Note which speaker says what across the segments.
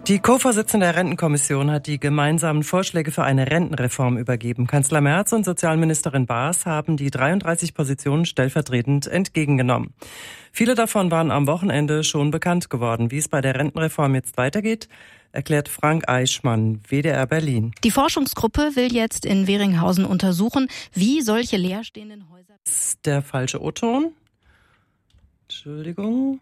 Speaker 1: Die Co-Vorsitzende der Rentenkommission hat die gemeinsamen Vorschläge für eine Rentenreform übergeben. Kanzler Merz und Sozialministerin Baas haben die 33 Positionen stellvertretend entgegengenommen. Viele davon waren am Wochenende schon bekannt geworden. Wie es bei der Rentenreform jetzt weitergeht, erklärt Frank Eichmann, WDR Berlin.
Speaker 2: Die Forschungsgruppe will jetzt in Weringhausen untersuchen, wie solche leerstehenden Häuser...
Speaker 1: Das ist der falsche O-Ton. Entschuldigung.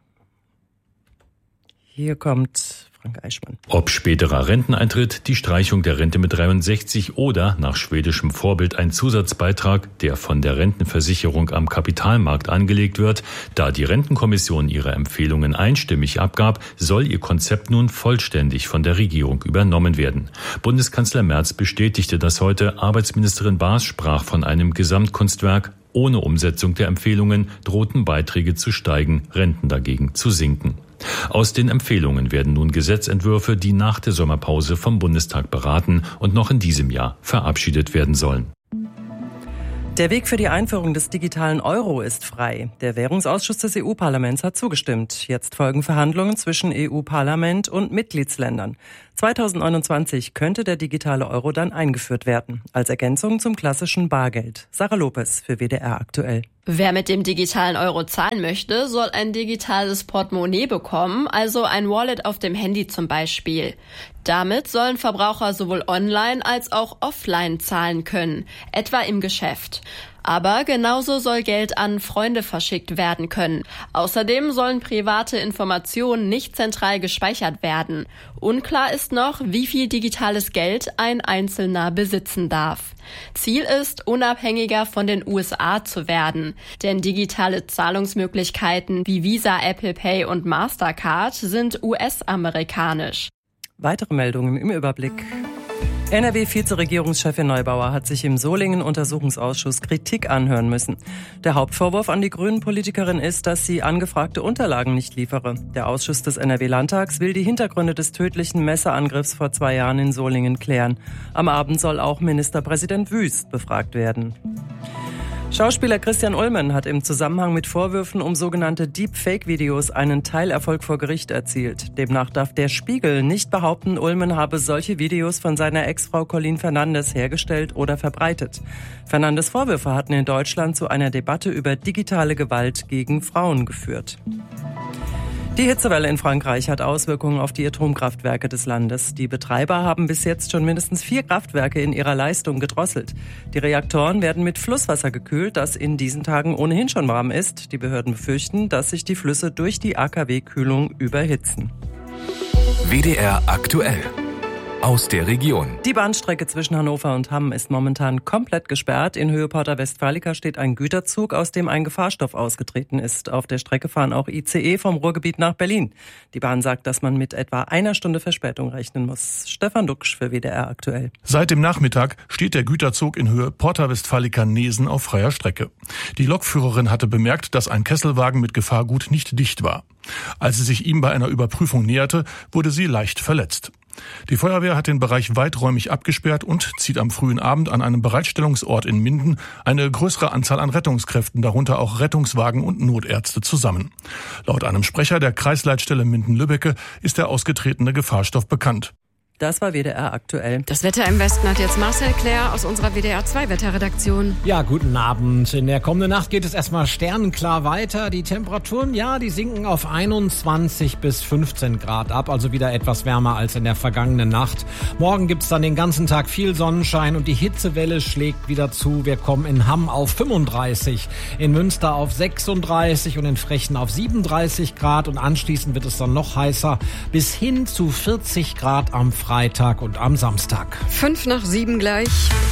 Speaker 1: Hier kommt Frank Eichmann.
Speaker 3: Ob späterer Renteneintritt, die Streichung der Rente mit 63 oder nach schwedischem Vorbild ein Zusatzbeitrag, der von der Rentenversicherung am Kapitalmarkt angelegt wird, da die Rentenkommission ihre Empfehlungen einstimmig abgab, soll ihr Konzept nun vollständig von der Regierung übernommen werden. Bundeskanzler Merz bestätigte das heute. Arbeitsministerin Baas sprach von einem Gesamtkunstwerk. Ohne Umsetzung der Empfehlungen drohten Beiträge zu steigen, Renten dagegen zu sinken. Aus den Empfehlungen werden nun Gesetzentwürfe, die nach der Sommerpause vom Bundestag beraten und noch in diesem Jahr verabschiedet werden sollen.
Speaker 1: Der Weg für die Einführung des digitalen Euro ist frei. Der Währungsausschuss des EU-Parlaments hat zugestimmt. Jetzt folgen Verhandlungen zwischen EU-Parlament und Mitgliedsländern. 2029 könnte der digitale Euro dann eingeführt werden, als Ergänzung zum klassischen Bargeld. Sarah Lopez für WDR aktuell.
Speaker 4: Wer mit dem digitalen Euro zahlen möchte, soll ein digitales Portemonnaie bekommen, also ein Wallet auf dem Handy zum Beispiel. Damit sollen Verbraucher sowohl online als auch offline zahlen können, etwa im Geschäft. Aber genauso soll Geld an Freunde verschickt werden können. Außerdem sollen private Informationen nicht zentral gespeichert werden. Unklar ist noch, wie viel digitales Geld ein Einzelner besitzen darf. Ziel ist, unabhängiger von den USA zu werden. Denn digitale Zahlungsmöglichkeiten wie Visa, Apple Pay und Mastercard sind US-amerikanisch.
Speaker 1: Weitere Meldungen im Überblick. NRW-Vizeregierungschefin Neubauer hat sich im Solingen-Untersuchungsausschuss Kritik anhören müssen. Der Hauptvorwurf an die Grünen-Politikerin ist, dass sie angefragte Unterlagen nicht liefere. Der Ausschuss des NRW-Landtags will die Hintergründe des tödlichen Messerangriffs vor 2 Jahren in Solingen klären. Am Abend soll auch Ministerpräsident Wüst befragt werden. Schauspieler Christian Ulmen hat im Zusammenhang mit Vorwürfen um sogenannte Deepfake-Videos einen Teilerfolg vor Gericht erzielt. Demnach darf der Spiegel nicht behaupten, Ulmen habe solche Videos von seiner Ex-Frau Colleen Fernandes hergestellt oder verbreitet. Fernandes Vorwürfe hatten in Deutschland zu einer Debatte über digitale Gewalt gegen Frauen geführt. Die Hitzewelle in Frankreich hat Auswirkungen auf die Atomkraftwerke des Landes. Die Betreiber haben bis jetzt schon mindestens 4 Kraftwerke in ihrer Leistung gedrosselt. Die Reaktoren werden mit Flusswasser gekühlt, das in diesen Tagen ohnehin schon warm ist. Die Behörden befürchten, dass sich die Flüsse durch die AKW-Kühlung überhitzen.
Speaker 5: WDR aktuell. Aus der Region.
Speaker 1: Die Bahnstrecke zwischen Hannover und Hamm ist momentan komplett gesperrt. In Höhe Porta Westfalica steht ein Güterzug, aus dem ein Gefahrstoff ausgetreten ist. Auf der Strecke fahren auch ICE vom Ruhrgebiet nach Berlin. Die Bahn sagt, dass man mit etwa 1 Stunde Verspätung rechnen muss. Stefan Duxch für WDR aktuell.
Speaker 6: Seit dem Nachmittag steht der Güterzug in Höhe Porta Westfalica-Nesen auf freier Strecke. Die Lokführerin hatte bemerkt, dass ein Kesselwagen mit Gefahrgut nicht dicht war. Als sie sich ihm bei einer Überprüfung näherte, wurde sie leicht verletzt. Die Feuerwehr hat den Bereich weiträumig abgesperrt und zieht am frühen Abend an einem Bereitstellungsort in Minden eine größere Anzahl an Rettungskräften, darunter auch Rettungswagen und Notärzte, zusammen. Laut einem Sprecher der Kreisleitstelle Minden-Lübbecke ist der ausgetretene Gefahrstoff bekannt.
Speaker 1: Das war WDR aktuell.
Speaker 7: Das Wetter im Westen hat jetzt Marcel Claire aus unserer WDR 2 Wetterredaktion.
Speaker 8: Ja, guten Abend. In der kommenden Nacht geht es erstmal sternenklar weiter. Die Temperaturen, ja, die sinken auf 21 bis 15 Grad ab, also wieder etwas wärmer als in der vergangenen Nacht. Morgen gibt's dann den ganzen Tag viel Sonnenschein und die Hitzewelle schlägt wieder zu. Wir kommen in Hamm auf 35, in Münster auf 36 und in Frechen auf 37 Grad und anschließend wird es dann noch heißer bis hin zu 40 Grad am Freitag und am Samstag.
Speaker 7: 6:05 gleich.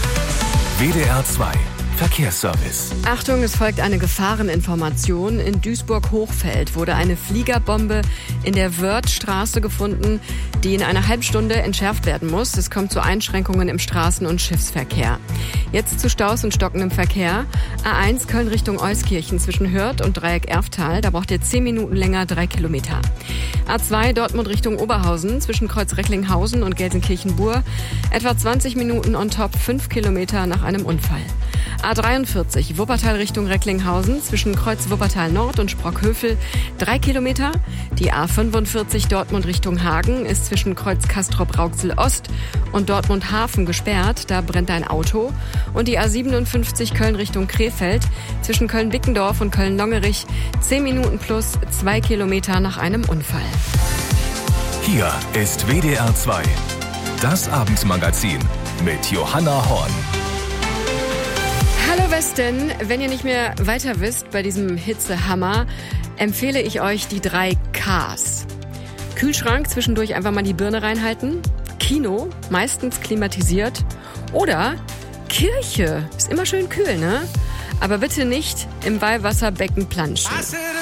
Speaker 5: WDR 2 Verkehrsservice.
Speaker 7: Achtung, es folgt eine Gefahreninformation. In Duisburg-Hochfeld wurde eine Fliegerbombe in der Wörthstraße gefunden, die in einer halben Stunde entschärft werden muss. Es kommt zu Einschränkungen im Straßen- und Schiffsverkehr. Jetzt zu Staus und stockendem Verkehr. A1 Köln Richtung Euskirchen zwischen Hürth und Dreieck Erftal. Da braucht ihr 10 Minuten länger, 3 Kilometer. A2 Dortmund Richtung Oberhausen zwischen Kreuz Recklinghausen und Gelsenkirchen-Bur. Etwa 20 Minuten on top, 5 Kilometer nach einem Unfall. A43 Wuppertal Richtung Recklinghausen zwischen Kreuz Wuppertal Nord und Sprockhövel 3 Kilometer. Die A45 Dortmund Richtung Hagen ist zwischen Kreuz Castrop-Rauxel Ost und Dortmund Hafen gesperrt. Da brennt ein Auto. Und die A57 Köln Richtung Krefeld zwischen Köln-Bickendorf und Köln-Longerich 10 Minuten plus 2 Kilometer nach einem Unfall.
Speaker 5: Hier ist WDR 2, das Abendmagazin mit Johanna Horn.
Speaker 7: Hallo Westen, wenn ihr nicht mehr weiter wisst bei diesem Hitzehammer, empfehle ich euch die 3 Ks. Kühlschrank, zwischendurch einfach mal die Birne reinhalten. Kino, meistens klimatisiert. Oder Kirche, ist immer schön kühl, ne? Aber bitte nicht im Weihwasserbecken planschen.